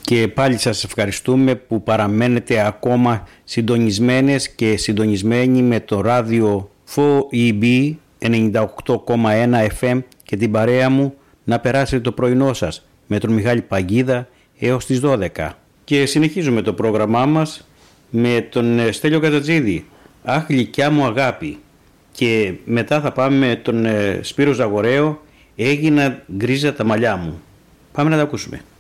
Και πάλι σας ευχαριστούμε που παραμένετε ακόμα συντονισμένες και συντονισμένοι με το ράδιο 4EB 98,1 FM και την παρέα μου να περάσετε το πρωινό σας με τον Μιχάλη Παγκίδα έως τις 12. Και συνεχίζουμε το πρόγραμμά μας με τον Στέλιο Κατατζίδη, «Αχ γλυκιά μου αγάπη», και μετά θα πάμε με τον Σπύρο Ζαγοραίο, «Έγινα γκρίζα τα μαλλιά μου». Πάμε να τα ακούσουμε.